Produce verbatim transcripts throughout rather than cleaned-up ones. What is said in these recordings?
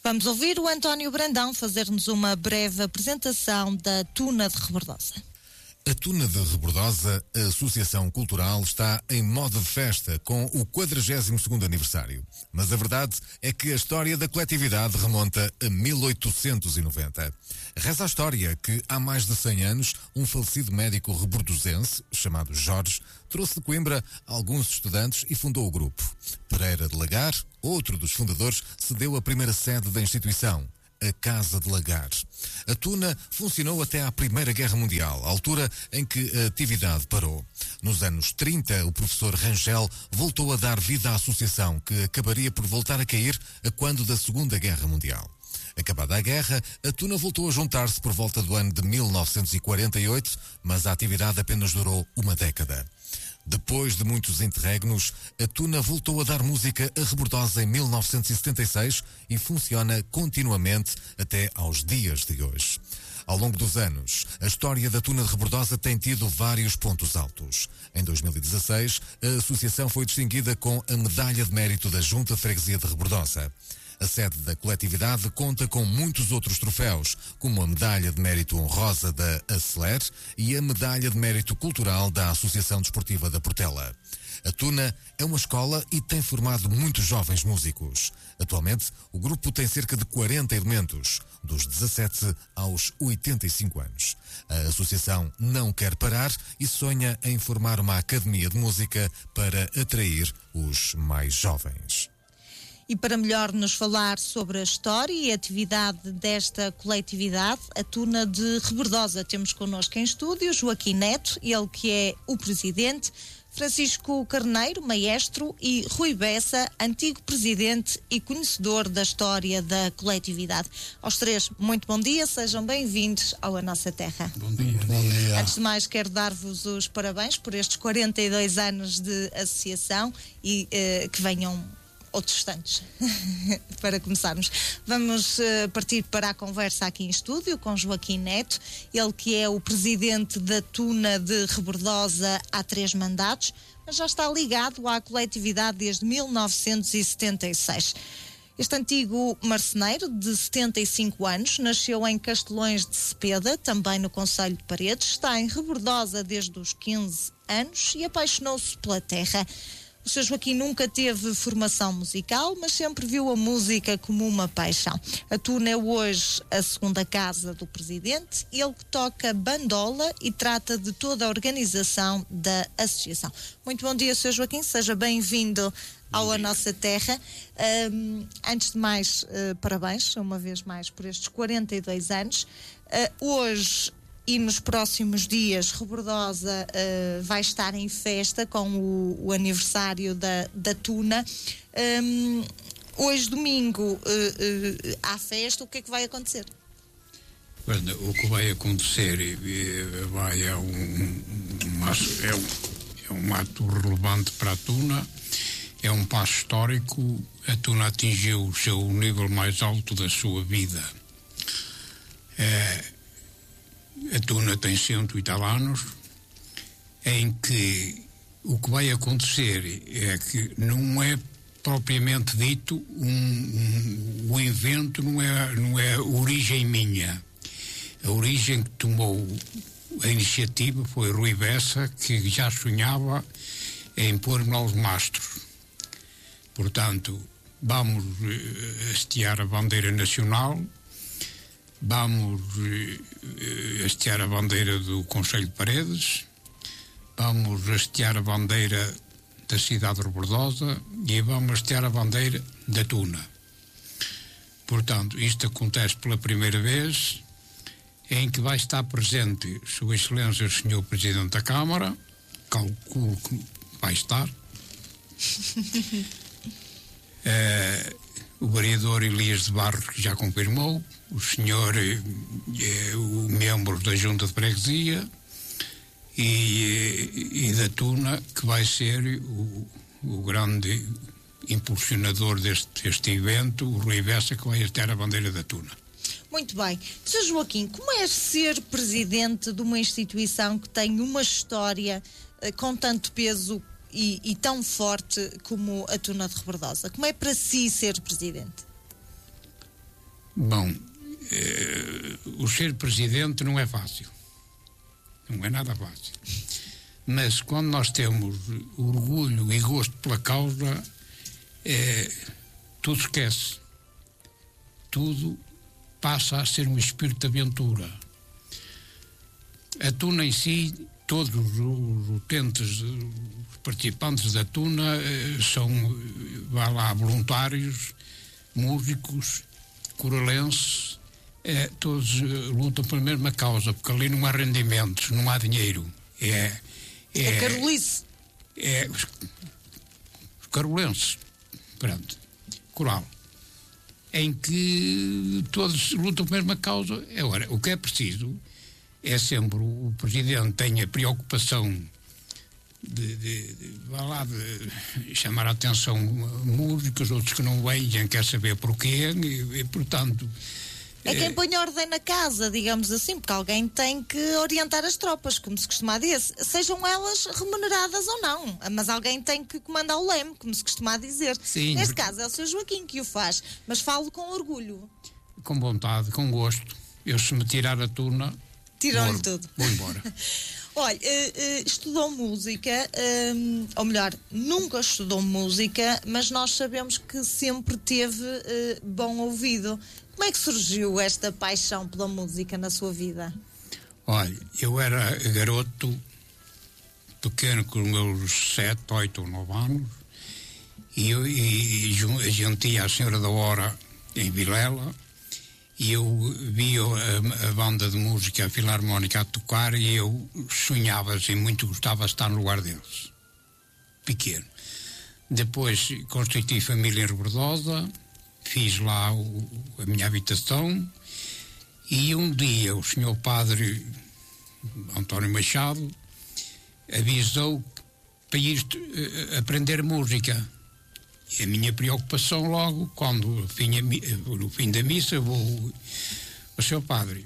Vamos ouvir o António Brandão fazer-nos uma breve apresentação da Tuna de Rebordosa. A Tuna de Rebordosa, a Associação Cultural, está em modo de festa com o quadragésimo segundo aniversário. Mas a verdade é que a história da coletividade remonta a mil oitocentos e noventa. Reza a história que há mais de cem anos um falecido médico rebordosense, chamado Jorge, trouxe de Coimbra alguns estudantes e fundou o grupo. Pereira de Lagar, outro dos fundadores, cedeu a primeira sede da instituição, a Casa de Lagar. A Tuna funcionou até à Primeira Guerra Mundial, altura em que a atividade parou. Nos anos trinta, o professor Rangel voltou a dar vida à associação, que acabaria por voltar a cair a quando da Segunda Guerra Mundial. Acabada a guerra, a Tuna voltou a juntar-se por volta do ano de mil novecentos e quarenta e oito, mas a atividade apenas durou uma década. Depois de muitos interregnos, a Tuna voltou a dar música a Rebordosa em mil novecentos e setenta e seis e funciona continuamente até aos dias de hoje. Ao longo dos anos, a história da Tuna de Rebordosa tem tido vários pontos altos. Em dois mil e dezasseis, a associação foi distinguida com a Medalha de Mérito da Junta de Freguesia de Rebordosa. A sede da coletividade conta com muitos outros troféus, como a Medalha de Mérito Honrosa da Aceler e a Medalha de Mérito Cultural da Associação Desportiva da Portela. A Tuna é uma escola e tem formado muitos jovens músicos. Atualmente, o grupo tem cerca de quarenta elementos, dos dezassete aos oitenta e cinco anos. A associação não quer parar e sonha em formar uma academia de música para atrair os mais jovens. E para melhor nos falar sobre a história e a atividade desta coletividade, a Tuna de Rebordosa, temos connosco em estúdio Joaquim Neto, ele que é o presidente, Francisco Carneiro, maestro, e Rui Bessa, antigo presidente e conhecedor da história da coletividade. Aos três, muito bom dia, sejam bem-vindos ao A Nossa Terra. Bom dia. Bom dia. Antes de mais, quero dar-vos os parabéns por estes quarenta e dois anos de associação e eh, que venham outros tantos. Para começarmos, vamos uh, partir para a conversa aqui em estúdio com Joaquim Neto, ele que é o presidente da Tuna de Rebordosa há três mandatos, mas já está ligado à coletividade desde mil novecentos e setenta e seis. Este antigo marceneiro de setenta e cinco anos nasceu em Castelões de Cepeda, também no concelho de Paredes, está em Rebordosa desde os quinze anos e apaixonou-se pela terra. O senhor Joaquim nunca teve formação musical, mas sempre viu a música como uma paixão. A Tuna é hoje a segunda casa do presidente, ele que toca bandola e trata de toda a organização da associação. Muito bom dia, senhor Joaquim, seja bem-vindo ao A Nossa Terra. Um, antes de mais, uh, parabéns, uma vez mais, por estes quarenta e dois anos. Uh, hoje e nos próximos dias, Rebordosa uh, vai estar em festa com o, o aniversário da, da Tuna. Um, hoje, domingo, uh, uh, há festa. O que é que vai acontecer? Bueno, o que vai acontecer vai é um, um, é, um, é um ato relevante para a Tuna, é um passo histórico. A Tuna atingiu o seu nível mais alto da sua vida. É, A Tuna tem cento e tal anos, em que o que vai acontecer é que não é propriamente dito um, um, o invento não é, não é origem minha. A origem que tomou a iniciativa foi Rui Bessa, que já sonhava em pôr novos mastros. Portanto, vamos hastear a bandeira nacional, vamos uh, hastear a bandeira do Concelho de Paredes, vamos hastear a bandeira da cidade de Rebordosa e vamos hastear a bandeira da Tuna. Portanto, isto acontece pela primeira vez, em que vai estar presente Sua Excelência o senhor Presidente da Câmara, calculo que vai estar, uh, o vereador Elias de Barros, que já confirmou, o senhor é o membro da Junta de Freguesia e, e da Tuna, que vai ser o, o grande impulsionador deste, deste evento, o Rui Bessa, que vai ter a bandeira da Tuna. Muito bem. senhor Joaquim, como é ser presidente de uma instituição que tem uma história uh, com tanto peso e, e tão forte como a Tuna de Rebordosa? Como é para si ser presidente? Bom, eh, o ser presidente não é fácil. Não é nada fácil. Mas quando nós temos orgulho e gosto pela causa, eh, tudo esquece. Tudo passa a ser um espírito de aventura. A Tuna em si, todos os utentes, os participantes da Tuna são, vá lá, voluntários, músicos, coralenses, é, todos lutam pela mesma causa, porque ali não há rendimentos, não há dinheiro. É, é, é carolice. É, os, os carolenses, pronto, coral, em que todos lutam pela mesma causa. Agora, o que é preciso é sempre o presidente tenha preocupação de, de, de, vá lá, de chamar a atenção músicos, outros que não vêm, quer saber porquê, e, e portanto... É quem põe ordem na casa, digamos assim, porque alguém tem que orientar as tropas, como se costuma dizer, sejam elas remuneradas ou não, mas alguém tem que comandar o leme, como se costuma dizer. Sim, neste porque... caso é o seu Joaquim que o faz, mas falo com orgulho. Com vontade, com gosto. Eu, se me tirar a Tuna... Tirou-lhe tudo. Vou embora. Olha, uh, uh, estudou música, um, ou melhor, nunca estudou música, mas nós sabemos que sempre teve uh, bom ouvido. Como é que surgiu esta paixão pela música na sua vida? Olha, eu era garoto, pequeno, com os meus sete, oito ou nove anos, e, eu, e, e a gente ia à Senhora da Hora, em Vilela, e eu via a, a banda de música, a Filarmónica, a tocar, e eu sonhava assim, muito gostava de estar no lugar deles. Pequeno. Depois constituí família em Rebordosa, fiz lá o, a minha habitação, e um dia o senhor padre António Machado avisou para ir uh, aprender música. E a minha preocupação logo, quando vinha, no fim da missa, vou ao senhor padre,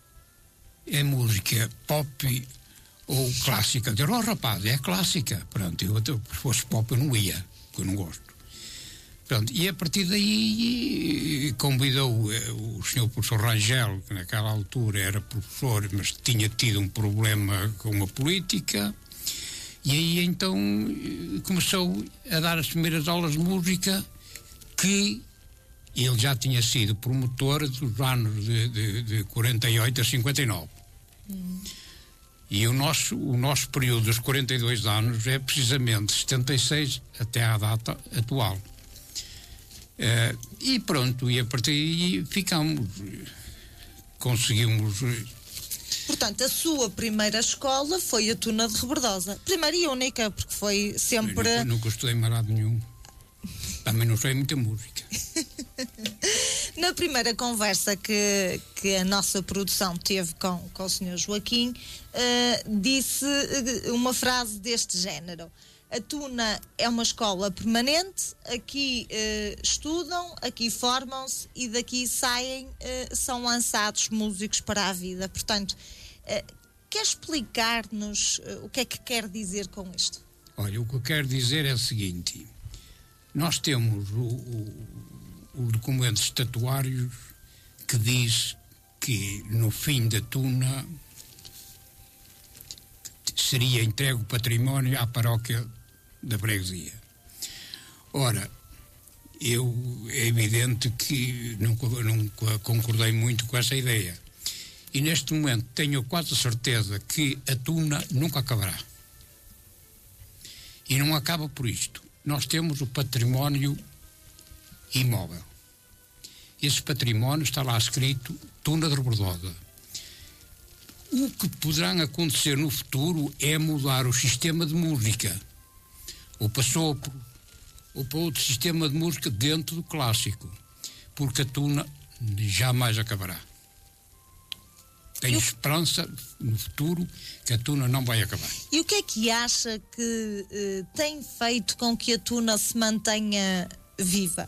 é música pop ou clássica? Eu, oh rapaz, é clássica. Pronto, eu, se fosse pop eu não ia, porque eu não gosto. Pronto, e a partir daí convidou o senhor professor Rangel, que naquela altura era professor, mas tinha tido um problema com a política. E aí então começou a dar as primeiras aulas de música, que ele já tinha sido promotor dos anos de, de, de quarenta e oito a cinquenta e nove. Hum. E o nosso, o nosso período dos quarenta e dois anos é precisamente setenta e seis até à data atual. Uh, e pronto, e a partir daí ficamos, conseguimos... Portanto, a sua primeira escola foi a Tuna de Rebordosa. Primeira e única, porque foi sempre... Eu nunca estudei em lado nenhum. Também não sei muita música. Na primeira conversa que, que a nossa produção teve com, com o senhor Joaquim, uh, disse uma frase deste género: a Tuna é uma escola permanente, aqui uh, estudam, aqui formam-se e daqui saem, uh, são lançados músicos para a vida. Portanto, uh, quer explicar-nos uh, o que é que quer dizer com isto? Olha, o que eu quero dizer é o seguinte: nós temos o, o, o documento estatuário que diz que no fim da Tuna seria entregue o património à paróquia da freguesia. Ora, eu é evidente que nunca, nunca concordei muito com essa ideia. E neste momento tenho quase certeza que a Tuna nunca acabará. E não acaba por isto. Nós temos o património imóvel. Esse património está lá escrito Tuna de Rebordosa. O que poderá acontecer no futuro é mudar o sistema de música, ou para sopro, ou para outro sistema de música dentro do clássico, porque a Tuna jamais acabará. Tenho Eu... esperança no futuro que a Tuna não vai acabar. E o que é que acha que eh, tem feito com que a Tuna se mantenha viva?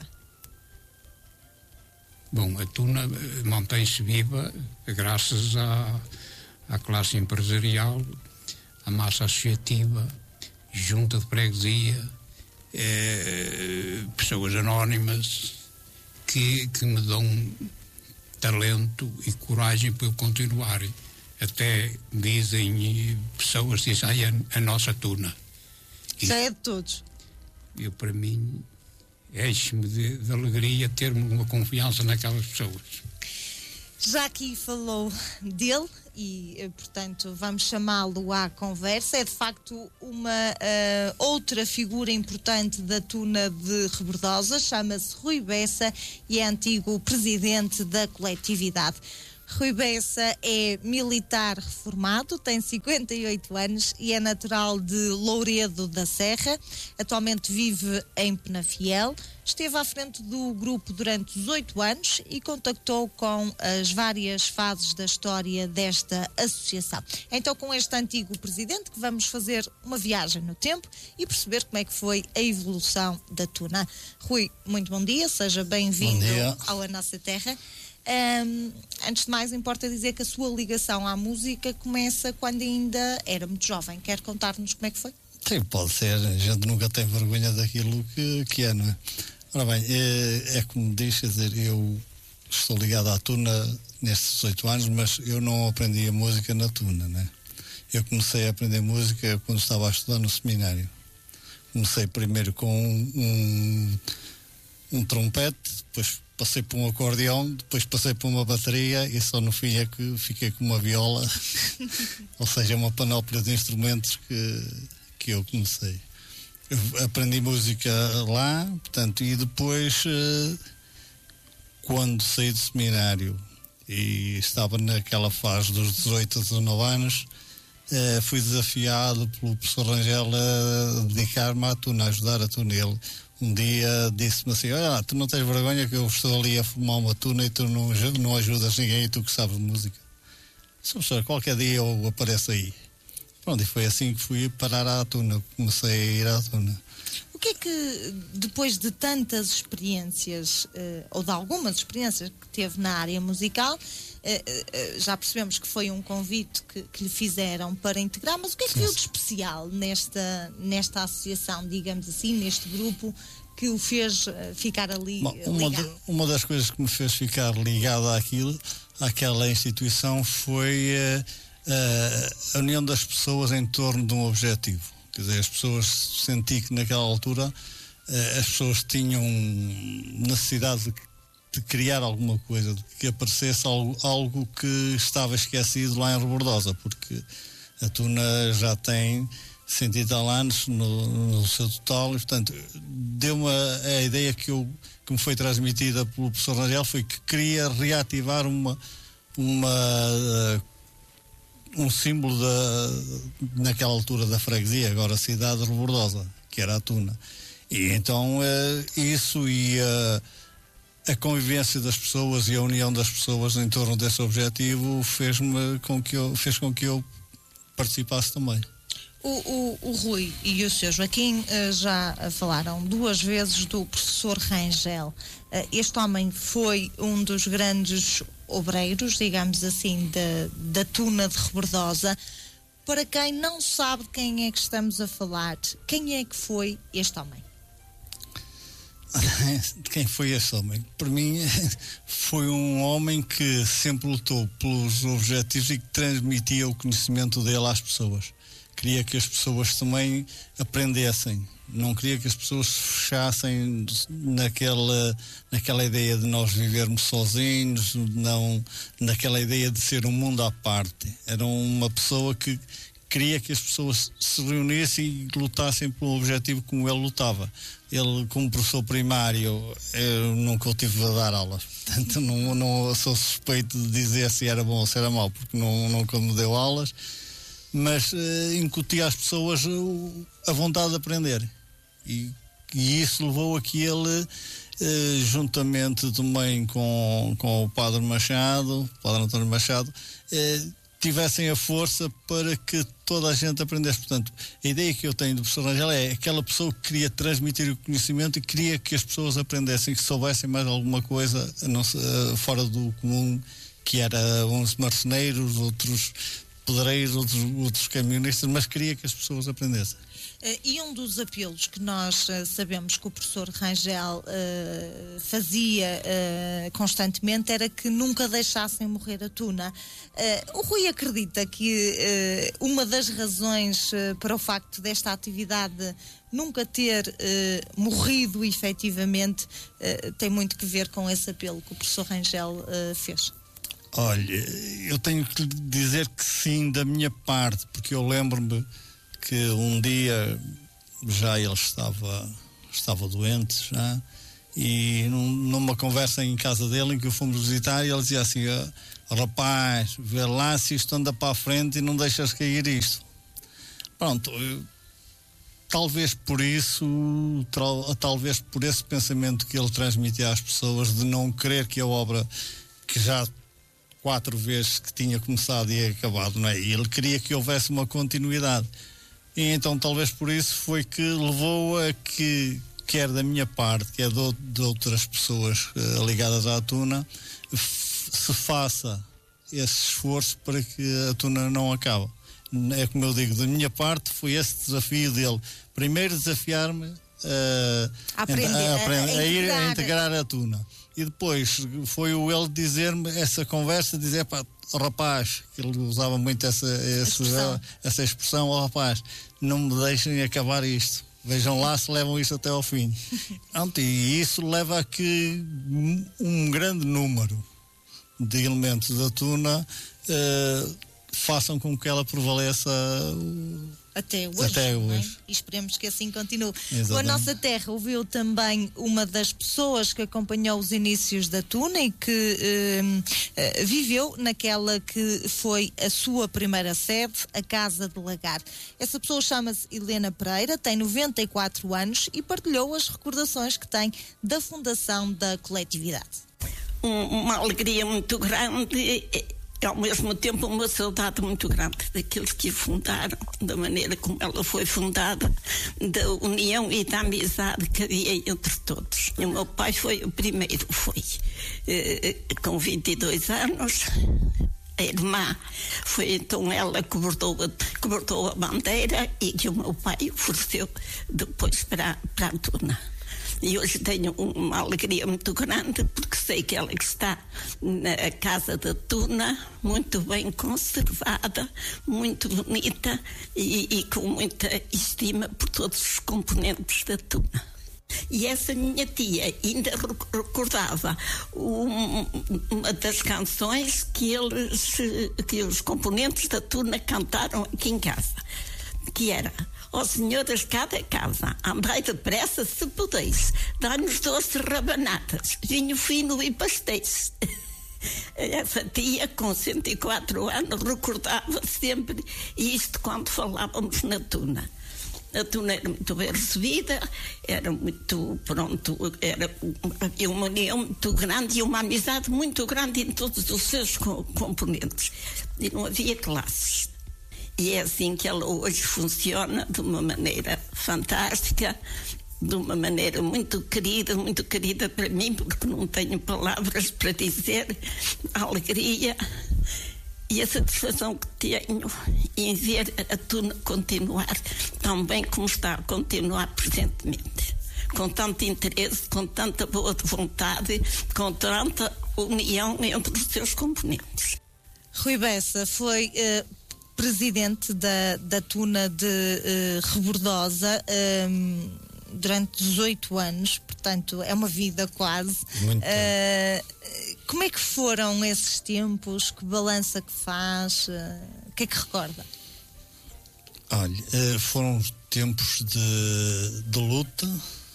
Bom, a Tuna mantém-se viva graças à, à classe empresarial, à massa associativa, junta de freguesia, eh, pessoas anónimas que, que me dão talento e coragem para eu continuar. Até dizem, pessoas dizem, ai, a, a nossa tuna. Já é de todos. Eu, para mim, enche-me de, de alegria ter uma confiança naquelas pessoas. Já aqui falou dele e, portanto, vamos chamá-lo à conversa. É, de facto, uma uh, outra figura importante da tuna de Rebordosa. Chama-se Rui Bessa e é antigo presidente da coletividade. Rui Bessa é militar reformado, tem cinquenta e oito anos e é natural de Louredo da Serra. Atualmente vive em Penafiel. Esteve à frente do grupo durante dezoito anos e contactou com as várias fases da história desta associação. Então, com este antigo presidente, que vamos fazer uma viagem no tempo e perceber como é que foi a evolução da tuna. Rui, muito bom dia, seja bem-vindo ao A Nossa Terra. Um, antes de mais, importa dizer que a sua ligação à música começa quando ainda era muito jovem. Quer contar-nos como é que foi? Sim, pode ser. A gente nunca tem vergonha daquilo que, que é, não é? Ora bem, é, é como diz, quer dizer, eu estou ligado à tuna nestes dezoito anos, mas eu não aprendi a música na tuna, né? Eu comecei a aprender música quando estava a estudar no seminário. Comecei primeiro com um, um trompete, depois passei por um acordeão, depois passei por uma bateria e só no fim é que fiquei com uma viola. Ou seja, uma panóplia de instrumentos que, que eu comecei. Eu aprendi música lá, portanto, e depois, quando saí do seminário e estava naquela fase dos dezoito a dezanove anos, fui desafiado pelo professor Rangel a dedicar-me à tuna, a ajudar a tuna. Ele um dia disse-me assim: olha, tu não tens vergonha que eu estou ali a formar uma tuna e tu não, não ajudas ninguém e tu que sabes de música? Só professor, qualquer dia eu apareço aí. Pronto, e foi assim que fui parar à tuna, comecei a ir à tuna. O que é que, depois de tantas experiências, uh, ou de algumas experiências que teve na área musical, uh, uh, já percebemos que foi um convite que, que lhe fizeram para integrar, mas o que é que viu de especial nesta, nesta associação, digamos assim, neste grupo, que o fez uh, ficar ali Bom, uma, de, uma das coisas que me fez ficar ligado àquilo, àquela instituição, foi uh, uh, a união das pessoas em torno de um objetivo. Quer dizer, as pessoas, senti que naquela altura uh, as pessoas tinham necessidade de, de criar alguma coisa, de que aparecesse algo, algo que estava esquecido lá em Rebordosa, porque a tuna já tem cento e tal anos no, no seu total, e portanto deu-me a, a ideia que, eu, que me foi transmitida pelo professor Rangel, foi que queria reativar uma, uma uh, um símbolo da, naquela altura da freguesia, agora a cidade de Rebordosa, que era a tuna. E então uh, isso e uh, a convivência das pessoas e a união das pessoas em torno desse objetivo fez-me com que eu, fez com que eu participasse também. O, o, o Rui e o senhor Joaquim uh, já falaram duas vezes do professor Rangel. Uh, este homem foi um dos grandes obreiros, digamos assim, da, da tuna de Rebordosa. Para quem não sabe de quem é que estamos a falar, quem é que foi este homem? De quem foi este homem? Para mim, foi um homem que sempre lutou pelos objetivos e que transmitia o conhecimento dele às pessoas. Queria que as pessoas também aprendessem. Não queria que as pessoas se fechassem naquela, naquela ideia de nós vivermos sozinhos, não naquela ideia de ser um mundo à parte. Era uma pessoa que queria que as pessoas se reunissem e lutassem pelo objetivo como ele lutava. Ele, como professor primário, eu nunca o tive a dar aulas. Portanto, não, não sou suspeito de dizer se era bom ou se era mau, porque não, nunca me deu aulas. Mas uh, incutia às pessoas uh, a vontade de aprender. E, e isso levou a que ele, uh, juntamente também com, com o Padre Machado, o Padre António Machado, uh, tivessem a força para que toda a gente aprendesse. Portanto, a ideia que eu tenho do professor Rangel é aquela pessoa que queria transmitir o conhecimento e queria que as pessoas aprendessem, que soubessem mais alguma coisa não, uh, fora do comum, que era uns marceneiros, outros pedreiros, outros, outros camionistas, mas queria que as pessoas aprendessem. Uh, e um dos apelos que nós uh, sabemos que o professor Rangel uh, fazia uh, constantemente era que nunca deixassem morrer a tuna. Uh, o Rui acredita que uh, uma das razões uh, para o facto desta atividade nunca ter uh, morrido efetivamente uh, tem muito que ver com esse apelo que o professor Rangel uh, fez? Olha, eu tenho que dizer que sim, da minha parte, porque eu lembro-me que um dia já ele estava, estava doente já, e num, numa conversa em casa dele em que o fomos visitar, ele dizia assim: oh, rapaz, vê lá se isto anda para a frente e não deixas cair isto. Pronto, eu, talvez por isso, tal, talvez por esse pensamento que ele transmitia às pessoas de não querer que a obra, que já quatro vezes que tinha começado e acabado, não é? E ele queria que houvesse uma continuidade. E então talvez por isso foi que levou a que, quer da minha parte, quer de, de outras pessoas uh, ligadas à tuna, f- se faça esse esforço para que a tuna não acabe. É como eu digo, da minha parte foi esse desafio dele. Primeiro desafiar-me uh, a, aprender, a, aprender, a, a, ir, a integrar a tuna. E depois foi o ele dizer-me, essa conversa, dizer, pá, oh, rapaz, ele usava muito essa, essa expressão, essa expressão, oh, rapaz, não me deixem acabar isto. Vejam lá se levam isto até ao fim. E isso leva a que um grande número de elementos da tuna uh, façam com que ela prevaleça até hoje, até hoje. É? E esperemos que assim continue. Exatamente. A Nossa Terra ouviu também uma das pessoas que acompanhou os inícios da tuna e que eh, eh, viveu naquela que foi a sua primeira sede, a Casa de Lagar. Essa pessoa chama-se Helena Pereira, tem noventa e quatro anos e partilhou as recordações que tem da fundação da coletividade. Uma alegria muito grande. Ao mesmo tempo uma saudade muito grande daqueles que a fundaram, da maneira como ela foi fundada, da união e da amizade que havia entre todos. E o meu pai foi o primeiro, foi eh, com vinte e dois anos. A irmã foi então ela que bordou, que bordou a bandeira e que o meu pai ofereceu depois para, para a tuna. E hoje tenho uma alegria muito grande porque sei que ela está na Casa da Tuna, muito bem conservada, muito bonita e, e com muita estima por todos os componentes da tuna. E essa minha tia ainda recordava um, uma das canções que, eles, que os componentes da tuna cantaram aqui em casa, que era: ó senhoras, cada casa, andai depressa se podeis, dá-nos doces rabanadas, vinho fino e pastéis. Essa tia, com cento e quatro anos, recordava sempre isto quando falávamos na tuna. A tuna era muito bem recebida, era muito, pronto, era uma união muito grande e uma amizade muito grande em todos os seus componentes. E não havia classes. E é assim que ela hoje funciona, de uma maneira fantástica, de uma maneira muito querida, muito querida para mim, porque não tenho palavras para dizer a alegria e a satisfação que tenho em ver a tuna continuar tão bem como está a continuar presentemente. Com tanto interesse, com tanta boa vontade, com tanta união entre os seus componentes. Rui Bessa foi uh, presidente da, da tuna de uh, Rebordosa um, durante dezoito anos, portanto é uma vida quase. Muito uh, como é que foram esses tempos? Que balança que faz? Uh, o que é que recorda? Olha, foram tempos de, de luta.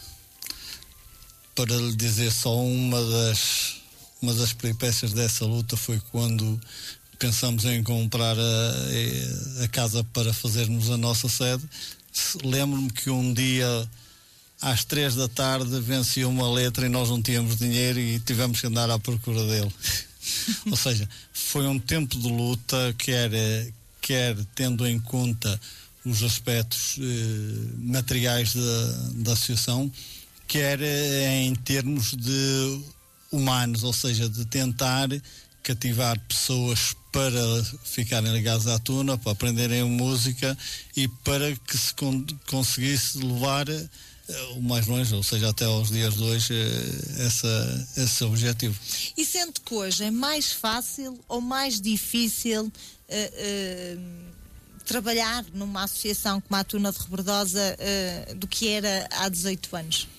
Para lhe dizer só uma das, uma das peripécias dessa luta foi quando pensamos em comprar a, a casa para fazermos a nossa sede. Lembro-me que um dia às três da tarde vencia uma letra e nós não tínhamos dinheiro e tivemos que andar à procura dele. Ou seja, foi um tempo de luta, quer, quer tendo em conta os aspectos eh, materiais da, da associação, quer em termos de humanos, ou seja, de tentar cativar pessoas para ficarem ligados à tuna, para aprenderem música e para que se con- conseguisse levar uh, o mais longe, ou seja, até aos dias de hoje, uh, essa, esse objetivo. E sente que hoje é mais fácil ou mais difícil uh, uh, trabalhar numa associação como a Tuna de Rebordosa uh, do que era há dezoito anos?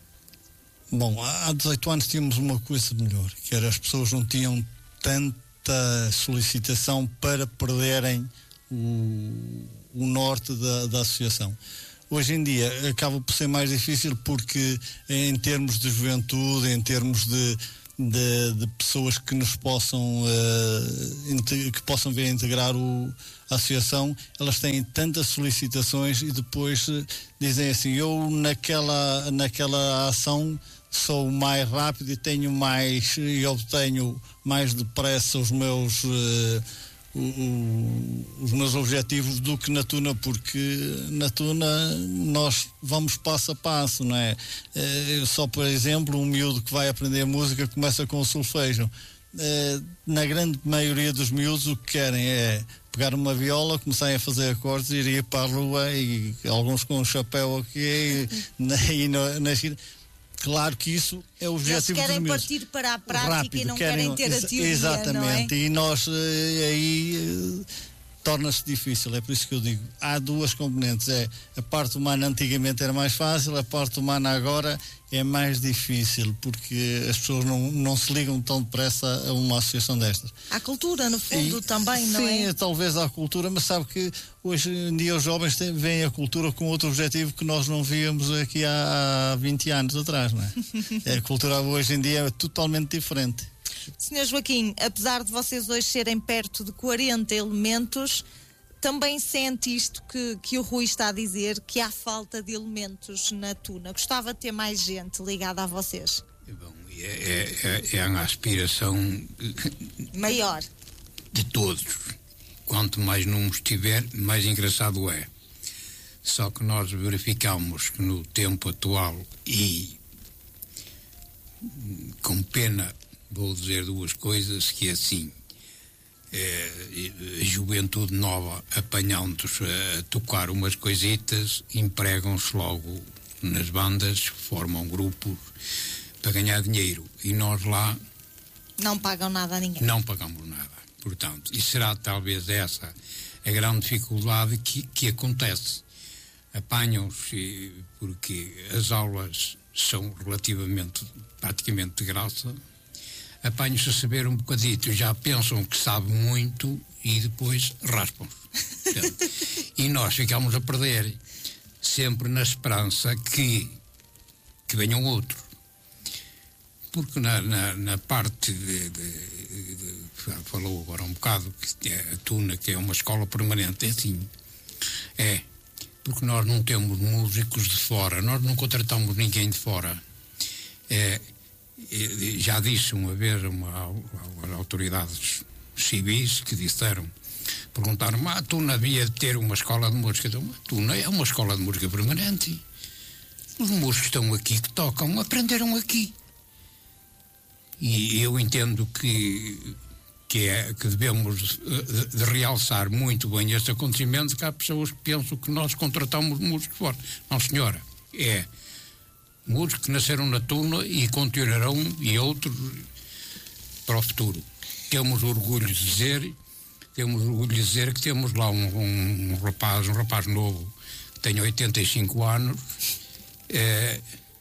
Bom, há dezoito anos tínhamos uma coisa melhor, que era as pessoas não tinham tanta solicitação para perderem o, o norte da, da associação. Hoje em dia acaba por ser mais difícil porque em termos de juventude, em termos de, de, de pessoas que nos possam uh, que possam vir a integrar o, a associação, elas têm tantas solicitações e depois uh, dizem assim, eu naquela, naquela ação sou mais rápido e tenho mais e obtenho mais depressa os meus uh, o, o, os meus objetivos do que na tuna, porque na tuna nós vamos passo a passo, não é? Uh, só por exemplo, um miúdo que vai aprender música começa com o solfejo. Uh, na grande maioria dos miúdos o que querem é pegar uma viola, começarem a fazer acordes e ir para a rua, e alguns com um chapéu aqui e, e na, na esquina. Claro que isso é o objetivo dos meus. Eles querem partir para a prática rápido, e não querem, querem ter a teoria, exatamente, não é? E nós aí torna-se difícil. É por isso que eu digo, há duas componentes, é a parte humana antigamente era mais fácil, a parte humana agora é mais difícil, porque as pessoas não, não se ligam tão depressa a uma associação destas. A cultura, no fundo, e, também, não sim, é? Sim, talvez à cultura, mas sabe que hoje em dia os jovens têm, veem a cultura com outro objetivo que nós não víamos aqui há, há vinte anos atrás, não é? A cultura hoje em dia é totalmente diferente. senhor Joaquim, apesar de vocês hoje serem perto de quarenta elementos, também sente isto que, que o Rui está a dizer, que há falta de elementos na tuna. Gostava de ter mais gente ligada a vocês. Bom, é, é, é a aspiração maior de todos. Quanto mais números tiver, mais engraçado é. Só que nós verificamos que no tempo atual, e com pena vou dizer duas coisas, que é assim, é, a juventude nova apanhando-se a tocar umas coisitas, empregam-se logo nas bandas, formam grupos para ganhar dinheiro, e nós lá não pagam nada a ninguém. Não pagamos nada. Portanto, e será talvez essa a grande dificuldade que, que acontece. Apanham-se porque as aulas são relativamente, praticamente de graça, apanham-se a saber um bocadito, já pensam que sabem muito e depois raspam-se. E nós ficamos a perder, sempre na esperança que, que venham outros. Porque na, na, na parte de, de, de, falou agora um bocado que é a Tuna, que é uma escola permanente, é assim, é, porque nós não temos músicos de fora, nós não contratamos ninguém de fora. É, já disse uma vez uma, uma autoridades civis que disseram, perguntaram-me, ah, a Tuna havia de ter uma escola de música. Então, a Tuna é uma escola de música permanente. Os músicos estão aqui, que tocam, aprenderam aqui. E eu entendo que, que, é, que devemos de, de realçar muito bem este acontecimento, que há pessoas que pensam que nós contratamos músicos fora. Não, senhora, é músicos que nasceram na Tuna e continuarão, e outros para o futuro. Temos orgulho de dizer, temos orgulho de dizer que temos lá um, um, um rapaz, um rapaz novo, que tem oitenta e cinco anos, é,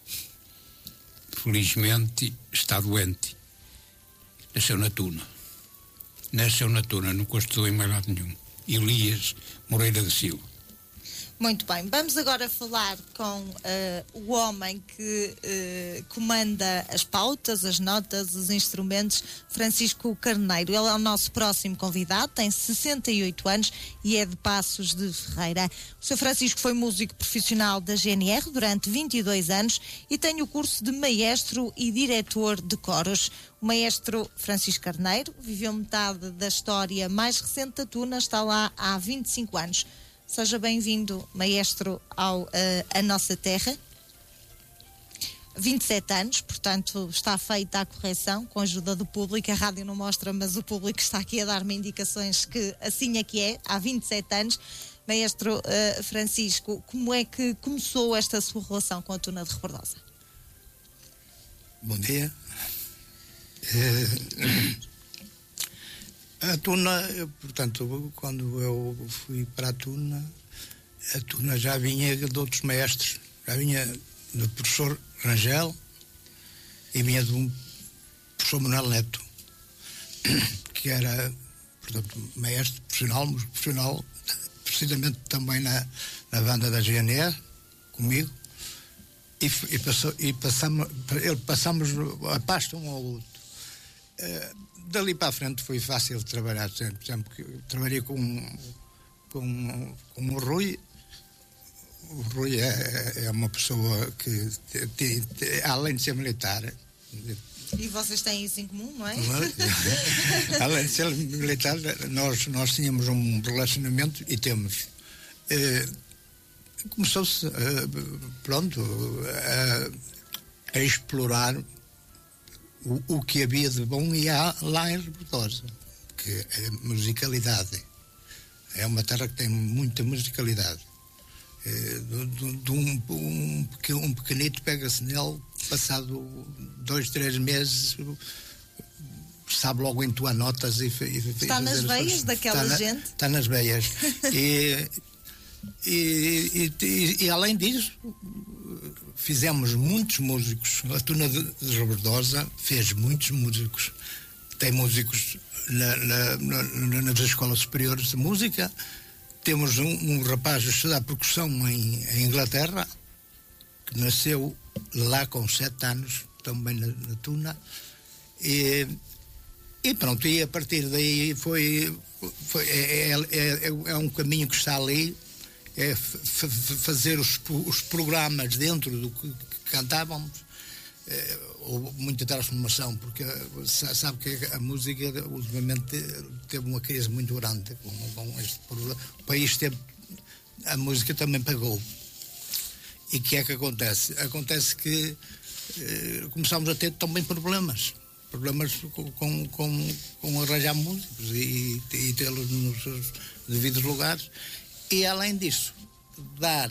felizmente está doente. Nasceu na Tuna. Nasceu na Tuna, nunca estudou em mais lado nenhum. Elias Moreira da Silva. Muito bem, vamos agora falar com uh, o homem que uh, comanda as pautas, as notas, os instrumentos, Francisco Carneiro. Ele é o nosso próximo convidado, tem sessenta e oito anos e é de Passos de Ferreira. O senhor Francisco foi músico profissional da G N R durante vinte e dois anos e tem o curso de maestro e diretor de coros. O maestro Francisco Carneiro viveu metade da história mais recente da Tuna, está lá há vinte e cinco anos. Seja bem-vindo, maestro, ao, uh, à nossa terra. vinte e sete anos, portanto está feita a correção com a ajuda do público. A rádio não mostra, mas o público está aqui a dar-me indicações que assim é que é, há vinte e sete anos. Maestro uh, Francisco, como é que começou esta sua relação com a Tuna de Rebordosa? Bom dia. É, a Tuna, portanto, quando eu fui para a Tuna, a Tuna já vinha de outros mestres, já vinha do professor Rangel e vinha de um professor Manuel Neto, que era, portanto, maestro profissional, músico profissional, precisamente também na, na banda da G N R, comigo, e, e, passou, e passamos, ele, passamos a pasta um ao outro. Uh, dali para a frente foi fácil de trabalhar sempre. Por exemplo, que eu trabalhei com, com, com o Rui. O Rui é, é uma pessoa que, tem, tem, além de ser militar. E vocês têm isso em comum, não é? Além de ser militar, nós, nós tínhamos um relacionamento e temos. Uh, começou-se, uh, pronto, a, a explorar o, o que havia de bom e há lá em Rebordosa, que é a musicalidade. É uma terra que tem muita musicalidade. É, de, de, de um, um, um pequenito pega-se nele, passado dois, três meses, sabe logo entoar notas e, e está e nas veias daquela está gente. Na, está nas veias. e, e, e, e além disso, fizemos muitos músicos. A Tuna de, de Rebordosa fez muitos músicos. Tem músicos na, na, na, nas escolas superiores de música. Temos um, um rapaz a estudar percussão em, em Inglaterra, que nasceu lá com sete anos, também na, na Tuna. E, e pronto, e a partir daí foi, foi é, é, é, é um caminho que está ali, é f, f, fazer os, os programas dentro do que, que cantávamos. É, houve muita transformação, porque sabe que a música ultimamente teve uma crise muito grande com, com este problema. O país teve, a música também pagou. E o que é que acontece? Acontece que eh, começámos a ter também problemas. Problemas com, com, com, com arranjar músicos e, e tê-los nos seus devidos lugares. E além disso, dar,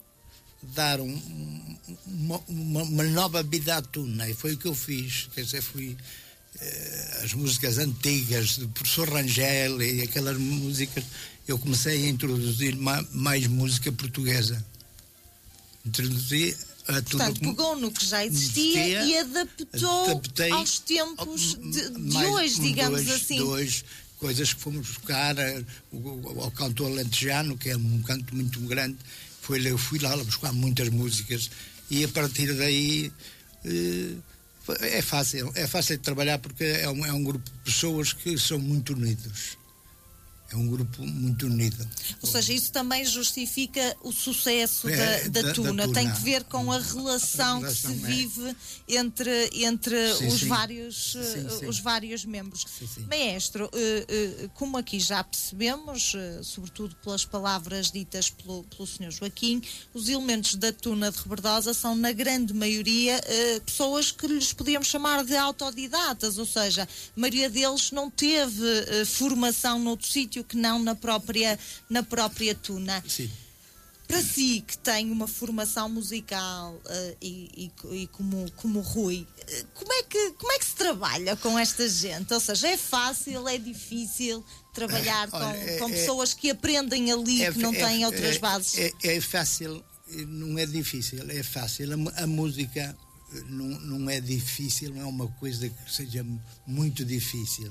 dar um, uma, uma, uma nova vida à Tuna. E foi o que eu fiz. Quer dizer, fui eh, as músicas antigas do professor Rangel e aquelas músicas. Eu comecei a introduzir ma, mais música portuguesa. Introduzi a Tuna. Portanto, pegou no que já existia, existia e adaptou adaptei aos tempos de, de mais, hoje, digamos dois, assim. Dois, coisas que fomos buscar ao canto alentejano, que é um canto muito grande. Foi, eu fui lá buscar muitas músicas e a partir daí eh, é fácil, é fácil de trabalhar porque é um, é um grupo de pessoas que são muito unidos. É um grupo muito unido. Ou seja, isso também justifica o sucesso é, da, da, da, Tuna. da Tuna. Tem que ver com a relação, a relação que se é. vive entre, entre sim, os, sim. Vários, sim, sim. os vários membros. Sim, sim. Maestro, como aqui já percebemos, sobretudo pelas palavras ditas pelo, pelo senhor Joaquim, os elementos da Tuna de Rebordosa são, na grande maioria, pessoas que lhes podíamos chamar de autodidatas, ou seja, a maioria deles não teve formação noutro sítio que não na própria, na própria Tuna. Sim. Para si, que tem uma formação musical uh, e, e, e como, como Rui, uh, como, é que, como é que se trabalha com esta gente? Ou seja, é fácil, é difícil trabalhar Olha, com, é, com é, pessoas que aprendem ali, é, que não é, têm é, outras é, bases? É, é fácil, não é difícil, é fácil. A, a música não, não é difícil, não é uma coisa que seja muito difícil.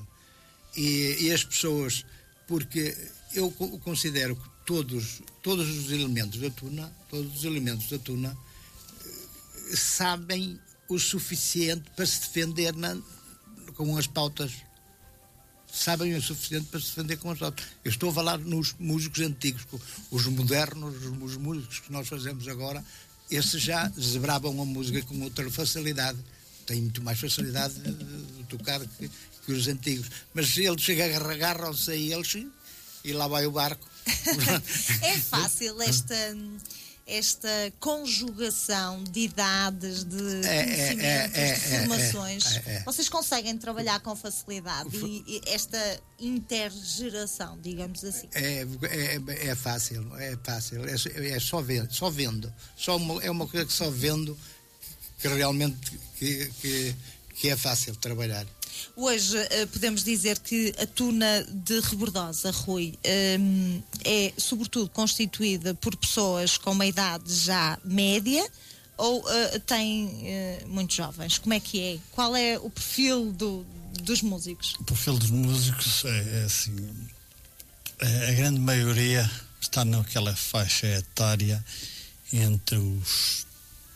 E, e as pessoas... Porque eu considero que todos, todos os elementos da Tuna, todos os elementos da Tuna sabem o suficiente para se defender na, com as pautas. Sabem o suficiente para se defender com as pautas. Eu estou a falar nos músicos antigos, os modernos, os músicos que nós fazemos agora, esses já zebravam a música com outra facilidade. Têm muito mais facilidade de, de tocar que que os antigos, mas eles agarram-se a eles e lá vai o barco. É fácil esta, esta conjugação de idades, de é, conhecimentos, é, é, de formações, é, é, é. vocês conseguem trabalhar com facilidade e, e esta intergeração, digamos assim? É, é, é fácil, é fácil, é, é só vendo, só vendo, só uma, é uma coisa que só vendo que realmente que, que, que é fácil trabalhar. Hoje uh, podemos dizer que a Tuna de Rebordosa, Rui, um, é sobretudo constituída por pessoas com uma idade já média ou uh, tem uh, muitos jovens? Como é que é? Qual é o perfil do, dos músicos? O perfil dos músicos é, é assim, é, a grande maioria está naquela faixa etária entre os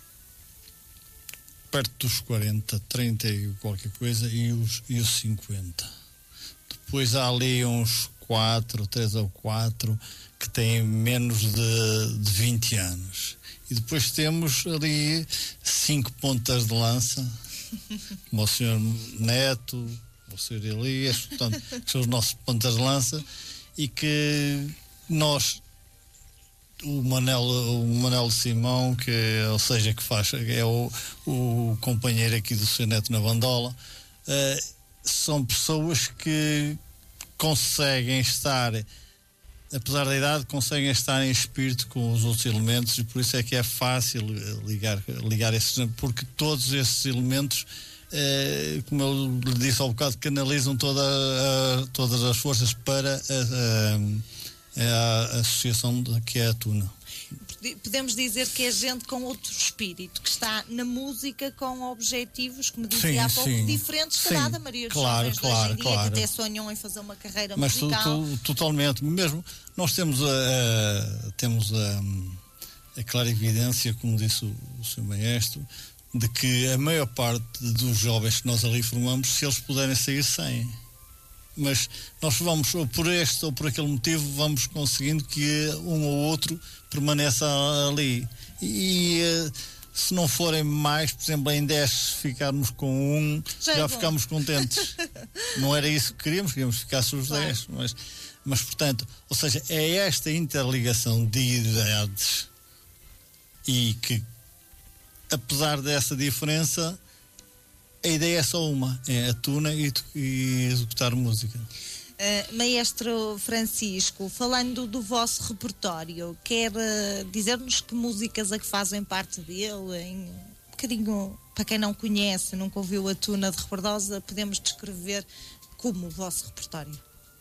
perto dos quarenta, trinta e qualquer coisa e os, e os cinquenta. Depois há ali uns quatro, três ou quatro que têm menos de, de vinte anos. E depois temos ali cinco pontas de lança, como o senhor Neto, o senhor Elias, portanto, que são os nossos pontas de lança e que nós, o Manel, o Manel Simão, que, ou seja, que faz, é o, o companheiro aqui do seu Neto na bandola, uh, são pessoas que conseguem estar, apesar da idade, conseguem estar em espírito com os outros elementos e por isso é que é fácil ligar, ligar esses, porque todos esses elementos, uh, como eu lhe disse há um bocado, canalizam toda a, todas as forças para a, a é a associação que é a Tuna. Podemos dizer que é gente com outro espírito, que está na música com objetivos, como dizia sim, há pouco, sim. diferentes sim, da da maioria dos claro, jovens claro, hoje em dia, claro. que até sonham em fazer uma carreira Mas musical. Mas totalmente, mesmo nós temos a, a, temos a, a clara evidência, como disse o, o senhor Maestro, de que a maior parte dos jovens que nós ali formamos, se eles puderem sair, saem. Mas nós vamos, ou por este ou por aquele motivo, vamos conseguindo que um ou outro permaneça ali. E se não forem mais, por exemplo, em dez ficarmos com um, já, já é ficamos contentes. Não era isso que queríamos, queríamos ficar só os dez. Mas, mas, portanto, ou seja, é esta interligação de idades e que, apesar dessa diferença, a ideia é só uma, é a tuna e, e executar música. Uh, Maestro Francisco, falando do vosso repertório, quer uh, dizer-nos que músicas a que fazem parte dele? Em um bocadinho, para quem não conhece, nunca ouviu a Tuna de Rebordosa, podemos descrever como o vosso repertório?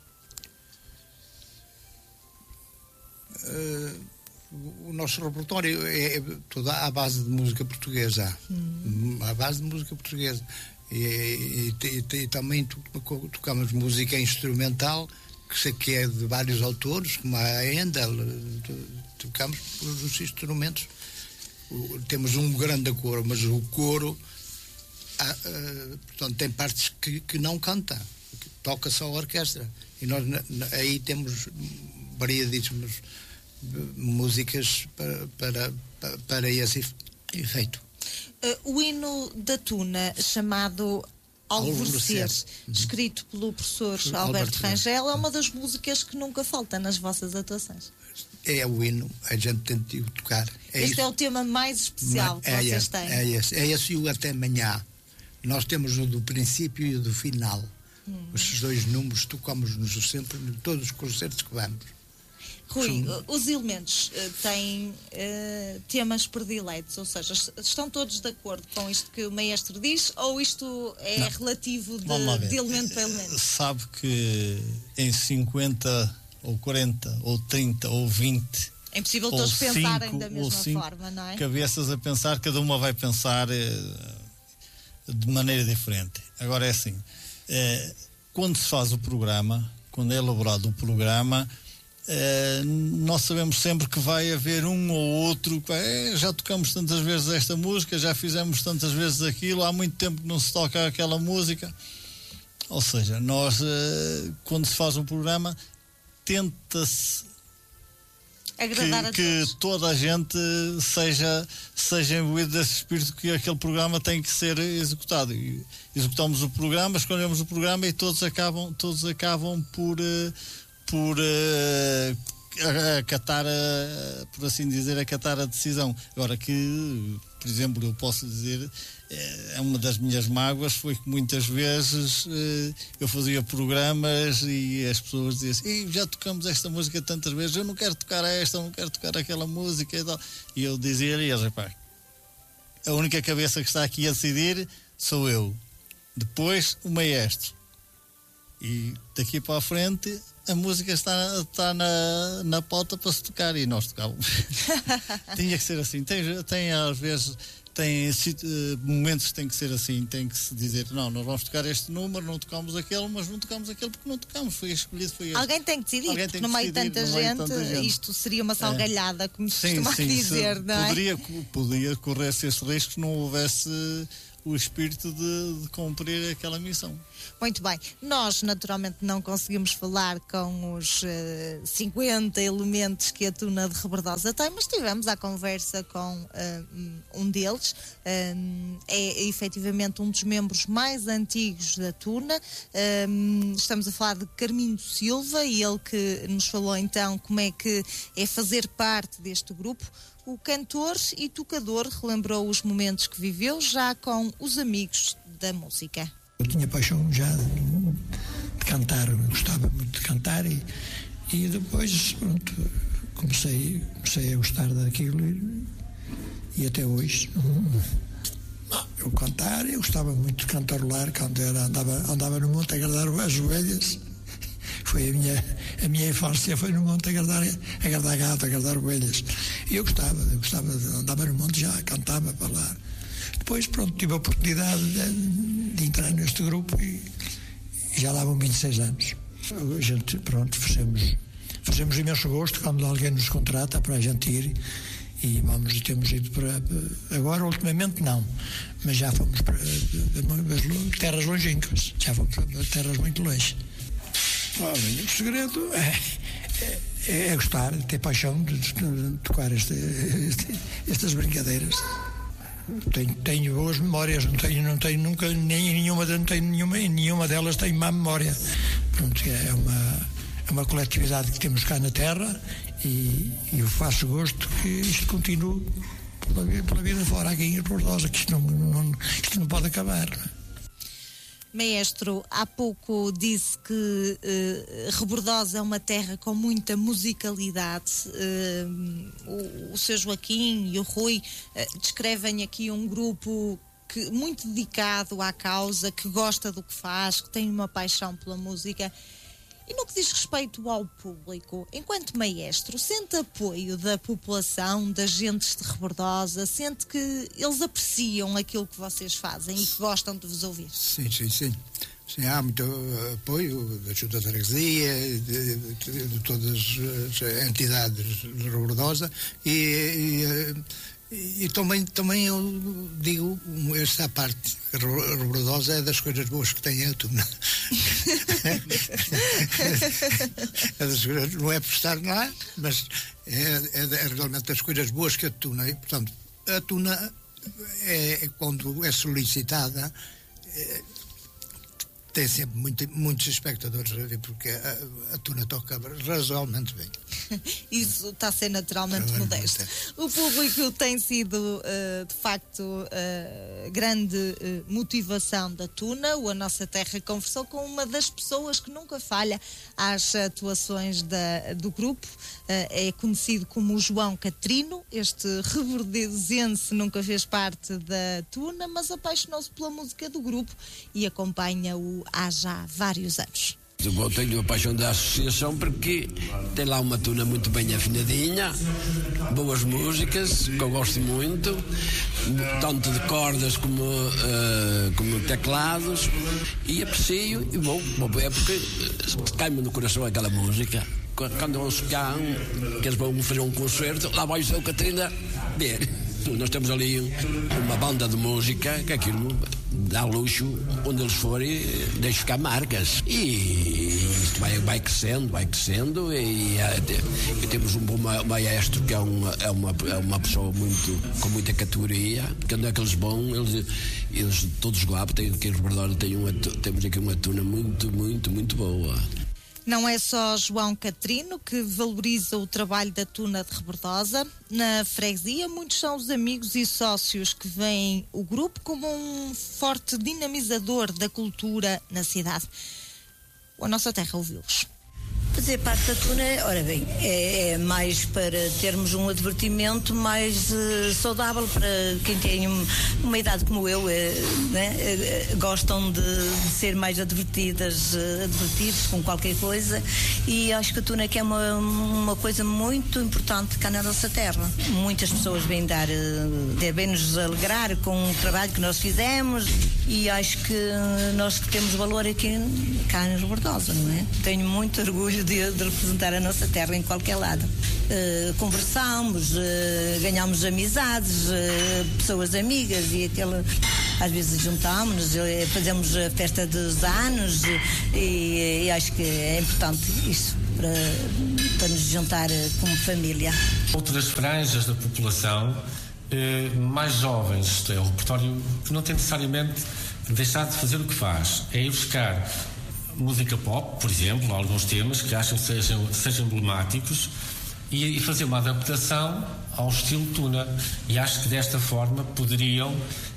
Uh, o nosso repertório é toda à base de música portuguesa, hum. à base de música portuguesa. E, e, e, e também tocamos música instrumental, que, que é de vários autores, como a Handel, tocamos os instrumentos. O, temos um grande coro, mas o coro há, uh, portanto, tem partes que, que não canta, que toca só a orquestra. E nós na, aí temos variadíssimas músicas para, para, para, para esse efeito. Uh, o hino da Tuna, chamado Alvorecer, escrito pelo professor Alberto, Alberto Rangel, é uma das músicas que nunca falta nas vossas atuações. É o hino, a gente tem de tocar. É este isso. É o tema mais especial que é vocês esse, têm. É esse, é esse e o Até Amanhã. Nós temos o do princípio e o do final. Hum. Esses dois números tocamos-nos sempre em todos os concertos que vamos. Rui, os elementos uh, têm uh, temas prediletos, ou seja, estão todos de acordo com isto que o maestro diz, ou isto é Não. relativo de, de elemento para elemento? Sabe que em cinquenta ou quarenta ou trinta ou vinte é impossível todos pensarem da mesma forma, não é? Cabeças a pensar, cada uma vai pensar uh, de maneira diferente. Agora é assim, uh, quando se faz o programa, quando é elaborado o programa, Uh, nós sabemos sempre que vai haver um ou outro que é, já tocamos tantas vezes esta música, já fizemos tantas vezes aquilo, há muito tempo que não se toca aquela música. Ou seja, nós uh, quando se faz um programa tenta-se agradar que, a que toda a gente seja, seja imbuído desse espírito que aquele programa tem que ser executado. E executamos o programa, escolhemos o programa e todos acabam, todos acabam por uh, por uh, acatar, a, por assim dizer, acatar a decisão. Agora que, por exemplo, eu posso dizer, é uma das minhas mágoas foi que muitas vezes eu fazia programas e as pessoas diziam assim, já tocamos esta música tantas vezes, eu não quero tocar esta, eu não quero tocar aquela música e tal. E eu dizia a eles, rapaz, a única cabeça que está aqui a decidir sou eu. Depois o maestro. E daqui para a frente a música está, está na, na pauta para se tocar e nós tocávamos. Tinha que ser assim. Tem, tem às vezes tem momentos que tem que ser assim, tem que se dizer, não, nós vamos tocar este número, não tocamos aquele, mas não tocamos aquele porque não tocamos, foi escolhido, foi este. Alguém tem que decidir, Alguém porque no meio de tanta, tanta gente, isto seria uma salgalhada, é. Como se costuma dizer, não é? Poderia, poderia correr-se esse risco se não houvesse o espírito de, de cumprir aquela missão. Muito bem. Nós, naturalmente, não conseguimos falar com os uh, cinquenta elementos que a Tuna de Rebordosa tem, mas tivemos a conversa com uh, um deles. Uh, é efetivamente um dos membros mais antigos da Tuna. Uh, estamos a falar de Carminho Silva e ele que nos falou então como é que é fazer parte deste grupo. O cantor e tocador relembrou os momentos que viveu já com os amigos da música. Eu tinha paixão já de, de cantar, gostava muito de cantar e, e depois pronto, comecei, comecei a gostar daquilo e, e até hoje. Eu cantar, eu gostava muito de cantarolar quando era, andava, andava no monte a agradar as ovelhas. Foi a minha, a minha infância, foi no monte a agradar, a agradar gato, a agradar ovelhas. E eu gostava, eu gostava, andava no monte já, cantava para lá. Depois, pronto, tive a oportunidade de, de entrar neste grupo e, e já lá vão vinte e seis anos. A gente, pronto, fazemos, fazemos imenso gosto quando alguém nos contrata para a gente ir e vamos e temos ido para, agora ultimamente não, mas já fomos para, para terras longínquas, já fomos para terras muito longe. Olha, o segredo é, é, é gostar, ter paixão de, de, de tocar este, este, estas brincadeiras. Tenho, tenho boas memórias, não tenho, não tenho nunca, nem nenhuma, não tenho nenhuma, nenhuma delas tem má memória. Pronto, é uma, é uma coletividade que temos cá na terra e, e eu faço gosto que isto continue pela, pela vida fora aqui em Rebordosa, que isto não, não, isto não pode acabar. Maestro, há pouco disse que uh, Rebordosa é uma terra com muita musicalidade. Uh, o, o seu Joaquim e o Rui uh, descrevem aqui um grupo que, muito dedicado à causa, que gosta do que faz, que tem uma paixão pela música. E no que diz respeito ao público, enquanto maestro, sente apoio da população, das gentes de Rebordosa, sente que eles apreciam aquilo que vocês fazem e que gostam de vos ouvir? Sim, sim, sim. Sim, há muito apoio da Junta de Freguesia, de, de, de todas as entidades de Rebordosa e, e E também, também eu digo, esta parte, Rebordosa é das coisas boas que tem a Tuna. É das coisas, não é por estar lá, mas é, é realmente das coisas boas que a Tuna. E, portanto, a Tuna, é, quando é solicitada, é, tem sempre muito, muitos espectadores a ver, porque a, a Tuna toca razoavelmente bem. Isso está a ser naturalmente é, modesto. É. O público tem sido, uh, de facto, uh, grande uh, motivação da Tuna. O A Nossa Terra conversou com uma das pessoas que nunca falha às atuações da, do grupo. Uh, é conhecido como o João Catrino. Este rebordezense nunca fez parte da Tuna, mas apaixonou-se pela música do grupo e acompanha-o há já vários anos. Eu tenho a paixão da associação porque tem lá uma Tuna muito bem afinadinha, boas músicas, que eu gosto muito, tanto de cordas como, uh, como teclados, e aprecio e vou, vou é porque cai-me no coração aquela música. Quando ouço cá que eles vão fazer um concerto, lá vai o seu Catarina ver. Nós temos ali uma banda de música que aquilo dá luxo, onde eles forem, deixa ficar marcas. E isto vai, vai crescendo, vai crescendo. E, e temos um bom maestro que é uma, é uma, é uma pessoa muito, com muita categoria. Quando é que eles vão, eles, eles todos lá, tem, aqui em Rebordosa tem uma, temos aqui uma Tuna muito, muito, muito boa. Não é só João Catrino que valoriza o trabalho da Tuna de Rebordosa. Na freguesia, muitos são os amigos e sócios que veem o grupo como um forte dinamizador da cultura na cidade. A nossa terra ouviu-los. Fazer parte da Tuna, ora bem, é, é mais para termos um divertimento mais uh, saudável para quem tem um, uma idade como eu, é, né, é, gostam de, de ser mais advertidas, uh, advertidos com qualquer coisa, e acho que a Tuna que é uma, uma coisa muito importante cá na nossa terra. Muitas pessoas vêm dar, uh, vêm nos alegrar com o trabalho que nós fizemos, e acho que nós que temos valor aqui cá na Rebordosa, não é? Tenho muito orgulho De, de representar a nossa terra em qualquer lado. Uh, conversamos, uh, ganhamos amizades, uh, pessoas amigas, e aquela, às vezes juntámos-nos, uh, fazemos a festa dos anos, uh, e, e acho que é importante isso para, para nos juntar uh, como família. Outras franjas da população uh, mais jovens, isto é, o repertório que não tem necessariamente deixado de fazer o que faz, é ir buscar música pop, por exemplo, alguns temas que acham que sejam, sejam emblemáticos, e, e fazer uma adaptação ao estilo Tuna. E acho que desta forma poderiam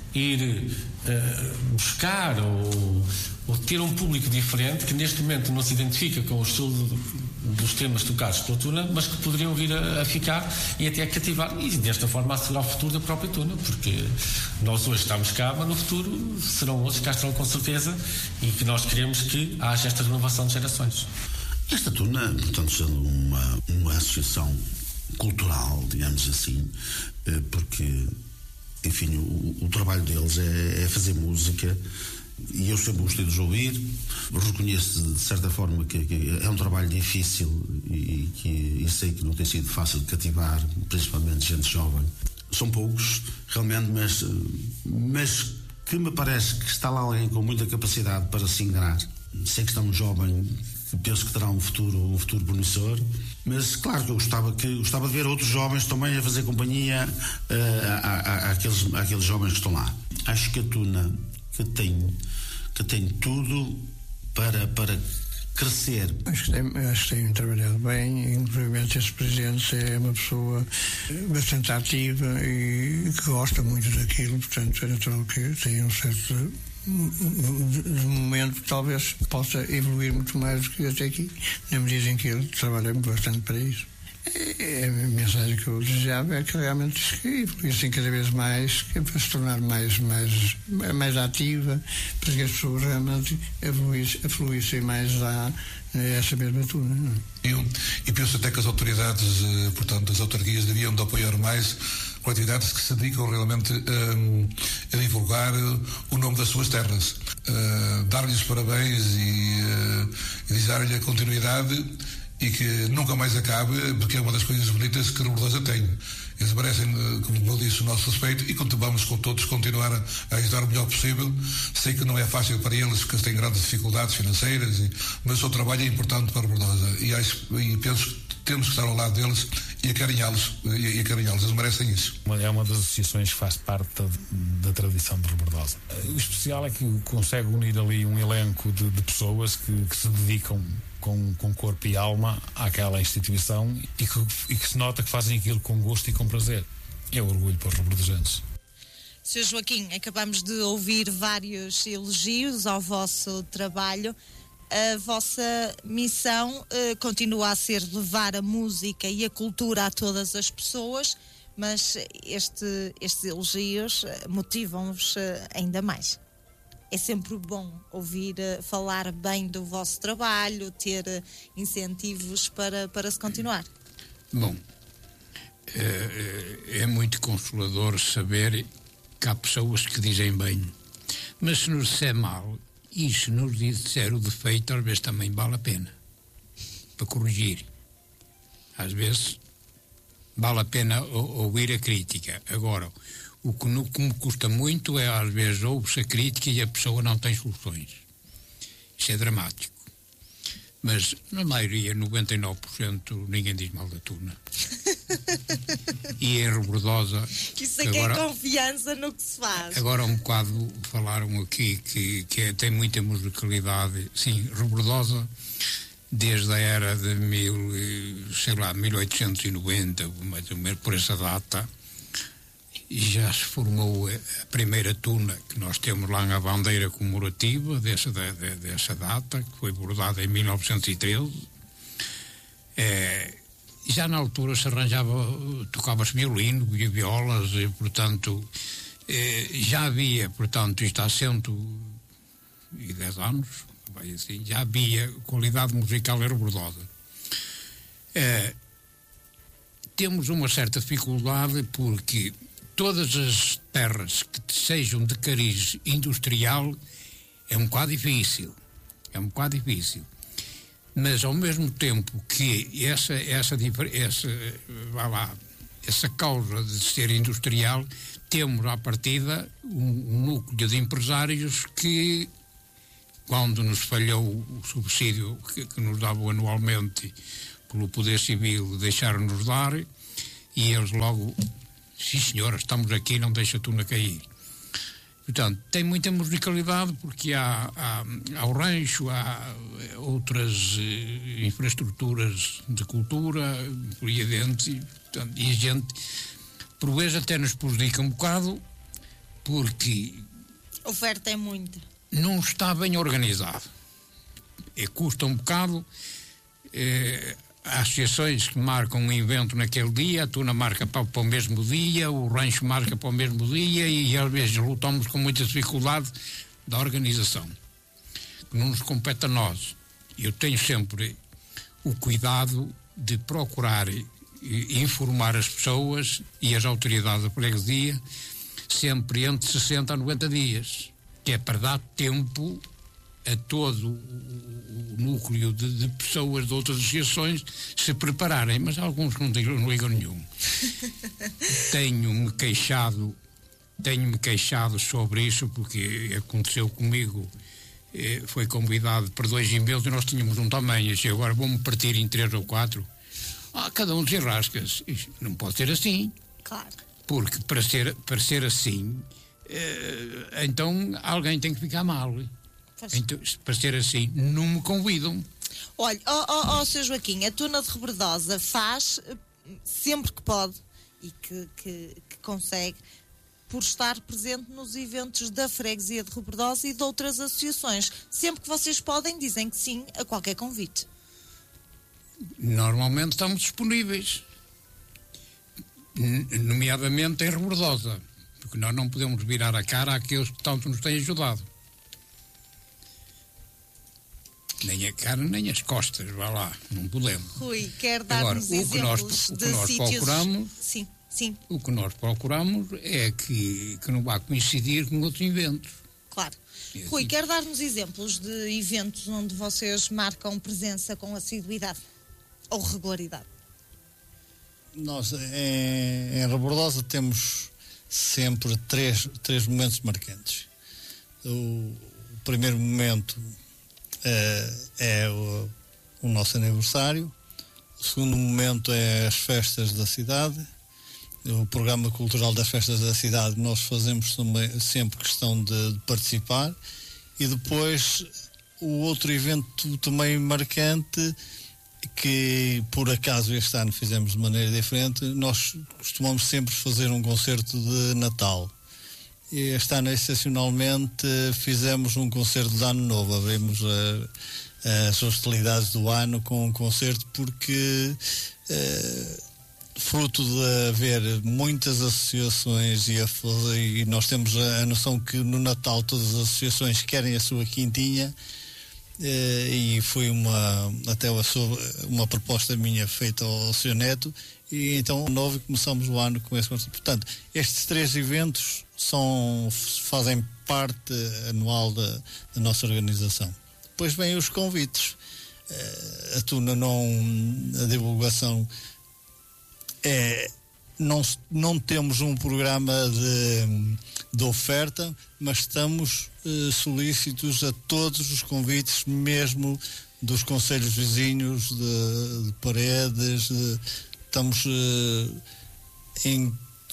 ir uh, buscar ou, ou ter um público diferente que neste momento não se identifica com o estilo dos temas tocados pela Tuna, mas que poderiam vir a, a ficar e até a cativar, e desta forma assegurar o futuro da própria Tuna, porque nós hoje estamos cá, mas no futuro serão outros que cá estarão com certeza, e que nós queremos que haja esta renovação de gerações. Esta Tuna, portanto, sendo uma, uma associação cultural, digamos assim, porque, enfim, o, o trabalho deles é, é fazer música, e eu sempre gostei de os ouvir. Reconheço de certa forma que, que é um trabalho difícil, e, que, e sei que não tem sido fácil de cativar, principalmente gente jovem. São poucos, realmente, mas, mas que me parece que está lá alguém com muita capacidade para se ingrar. Sei que está um jovem que penso que terá um futuro, um futuro promissor, mas claro que eu gostava, que, gostava de ver outros jovens também a fazer companhia uh, à, à, àqueles, àqueles jovens que estão lá. Acho que a Tuna que tem, que tem tudo para, para crescer. Acho que, tem, acho que tem trabalhado bem, inclusive esse presidente é uma pessoa bastante ativa e que gosta muito daquilo, portanto é natural que tenha um certo de momento talvez possa evoluir muito mais do que até aqui, na medida em que ele trabalha bastante para isso. É, a mensagem que eu desejava é que realmente que evoluíssem cada vez mais, que para se tornar mais, mais, mais ativa, para que as pessoas realmente evoluíssem, evoluíssem mais a essa mesma Tuna. Eu, e penso até que as autoridades, portanto, as autarquias deviam de apoiar mais coletividades que se dedicam realmente um, a divulgar o nome das suas terras, uh, dar-lhes parabéns e, uh, e desejar-lhe a continuidade, e que nunca mais acabe, porque é uma das coisas bonitas que a Rebordosa tem. Eles merecem, como eu disse, o nosso respeito, e vamos com todos continuar a, a ajudar o melhor possível. Sei que não é fácil para eles, porque têm grandes dificuldades financeiras, e, mas o seu trabalho é importante para a Rebordosa, e, acho, e penso que temos que estar ao lado deles e acarinhá-los, e acarinhá-los. Eles merecem isso. É uma das associações que faz parte da, da tradição de Rebordosa. O especial é que consegue unir ali um elenco de, de pessoas que, que se dedicam com, com corpo e alma àquela instituição, e que, e que se nota que fazem aquilo com gosto e com prazer. É orgulho para os rebordosenses. senhor Joaquim, acabamos de ouvir vários elogios ao vosso trabalho. A vossa missão uh, continua a ser levar a música e a cultura a todas as pessoas, mas este, estes elogios motivam-vos uh, ainda mais. É sempre bom ouvir uh, falar bem do vosso trabalho, ter uh, incentivos para, para se continuar. Bom, é, é muito consolador saber que há pessoas que dizem bem, mas se nos disser mal, e se nos disser o defeito, às vezes também vale a pena para corrigir. Às vezes vale a pena ouvir a crítica. Agora, o que, no, que me custa muito é, às vezes, ouve-se a crítica e a pessoa não tem soluções. Isso é dramático. Mas, na maioria, noventa e nove por cento, ninguém diz mal da Tuna. E em Rebordosa... Isso é que é confiança no que se faz. Agora, um bocado, falaram aqui que, que é, tem muita musicalidade. Sim, Rebordosa desde a era de mil, sei lá, mil oitocentos e noventa, mais ou menos por essa data, e já se formou a primeira tuna que nós temos lá na bandeira comemorativa dessa, de, de, dessa data, que foi bordada em mil novecentos e treze. É, já na altura se arranjava, tocava-se violino, violas, e, portanto, é, já havia, portanto, isto há cento e dez anos, vai assim, já havia qualidade musical rebordosa. É, temos uma certa dificuldade porque todas as terras que sejam de cariz industrial é um bocado difícil, é um bocado difícil, mas ao mesmo tempo que essa, essa, essa, vá lá, essa causa de ser industrial, temos à partida um, um núcleo de empresários que, quando nos falhou o subsídio que, que nos davam anualmente pelo Poder Civil, deixaram-nos dar, e eles logo: sim senhora, estamos aqui, não deixa a tuna cair. Portanto, tem muita musicalidade porque há, há, há o rancho, há outras eh, infraestruturas de cultura por aí adentro, e, portanto, e a gente, por vezes, até nos prejudica um bocado porque a oferta é muita. Não está bem organizado. E custa um bocado. Eh, Há associações que marcam um evento naquele dia, a tuna marca para, para o mesmo dia, o rancho marca para o mesmo dia, e às vezes lutamos com muita dificuldade da organização, que não nos compete a nós. Eu tenho sempre o cuidado de procurar informar as pessoas e as autoridades da freguesia sempre entre sessenta a noventa dias, que é para dar tempo a todo o núcleo de, de pessoas de outras associações se prepararem, mas alguns não, não ligam nenhum. Tenho-me queixado, tenho-me queixado sobre isso, porque aconteceu comigo, eh, foi convidado para dois eventos e nós tínhamos um tamanho, e agora vamos partir em três ou quatro. Ah, cada um desenrasca-se. Não pode ser assim. Claro. Porque para ser, para ser assim, eh, então alguém tem que ficar mal. Então, para ser assim, não me convidam. Olha, ó oh, oh, seu Joaquim, a tuna de Rebordosa faz sempre que pode e que, que, que consegue, por estar presente nos eventos da freguesia de Rebordosa e de outras associações. Sempre que vocês podem, dizem que sim a qualquer convite. Normalmente estamos disponíveis, nomeadamente em Rebordosa, porque nós não podemos virar a cara àqueles que tanto nos têm ajudado. Nem a cara, nem as costas, vá lá, não podemos. Rui, quer dar-nos exemplos o que nós, o que de nós sítios... procuramos, sim, sim. O que nós procuramos é que, que não vá coincidir com outros eventos. Claro. É Rui, assim. quer dar-nos exemplos de eventos onde vocês marcam presença com assiduidade ou regularidade? Nós, em, em Rebordosa, temos sempre três, três momentos marcantes. O, o primeiro momento é, é o, o nosso aniversário. O segundo momento é as festas da cidade. O programa cultural das festas da cidade, nós fazemos também, sempre questão de, de participar. E depois o outro evento também marcante, que por acaso este ano fizemos de maneira diferente, nós costumamos sempre fazer um concerto de Natal. E este ano, excepcionalmente, fizemos um concerto de Ano Novo. Abrimos a, as hostilidades do ano com um concerto porque, eh, fruto de haver muitas associações e, a, e nós temos a, a noção que no Natal todas as associações querem a sua quintinha, eh, e foi uma, até uma, uma proposta minha feita ao senhor Neto, e então novo começamos o ano com esse concerto. Portanto, estes três eventos são, fazem parte anual da, da nossa organização. Depois vêm os convites. Uh, a tuna não, a divulgação é, não, não temos um programa de, de oferta, mas estamos uh, solícitos a todos os convites, mesmo dos concelhos vizinhos, de, de Paredes, de, estamos uh, em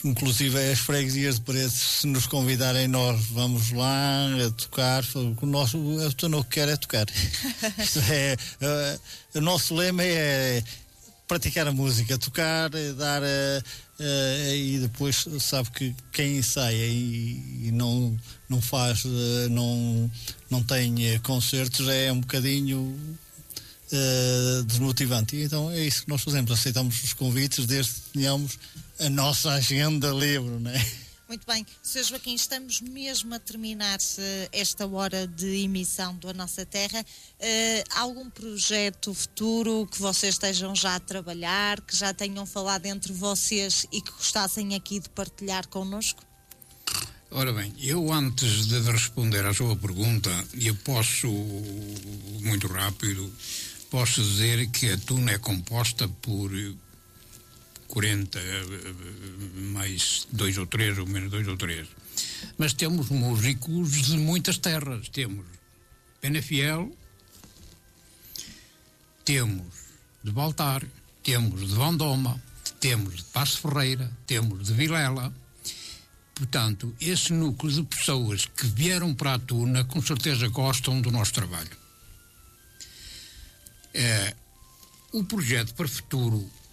inclusive as freguesias de Paredes, se nos convidarem, nós vamos lá a tocar. O nosso, eu estou no que quero é tocar. Isso é, uh, o nosso lema é praticar a música, tocar, dar uh, uh, e depois sabe que quem ensaia e, e não, não faz, uh, não, não tem uh, concertos é um bocadinho uh, desmotivante. E então é isso que nós fazemos, aceitamos os convites desde que tenhamos a nossa agenda livre, não é? Muito bem, senhor Joaquim, estamos mesmo a terminar uh, esta hora de emissão do A Nossa Terra. Uh, algum projeto futuro que vocês estejam já a trabalhar, que já tenham falado entre vocês e que gostassem aqui de partilhar connosco? Ora bem, eu antes de responder à sua pergunta, eu posso, muito rápido, posso dizer que a tuna é composta por quarenta mais dois ou três, ou menos dois ou três. Mas temos músicos de muitas terras. Temos Penafiel, temos de Baltar, temos de Vandoma, temos de Passo Ferreira, temos de Vilela. Portanto, esse núcleo de pessoas que vieram para a tuna com certeza gostam do nosso trabalho. É, o projeto para o futuro